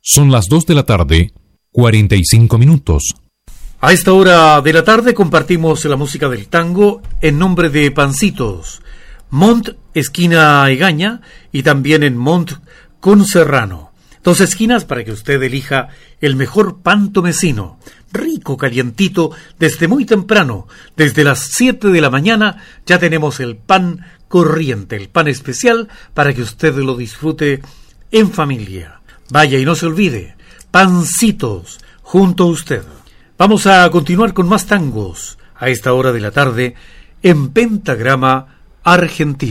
Son las 2 de la tarde, 45 minutos. A esta hora de la tarde compartimos la música del tango en nombre de Pancitos, Mont, esquina Egaña, y también en Mont con Serrano. 2 esquinas para que usted elija el mejor pan tomecino, rico, calientito, desde muy temprano, desde las 7 de la mañana ya tenemos el pan corriente, el pan especial para que usted lo disfrute en familia. Vaya y no se olvide, Pancitos, junto a usted. Vamos a continuar con más tangos a esta hora de la tarde en Pentagrama Argentino.